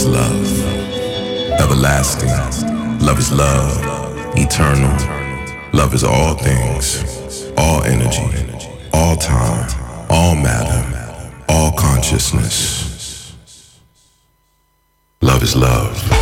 is love. Everlasting. Love is love. Eternal. Love is all things, all energy, all time, all matter, all consciousness. Love is love.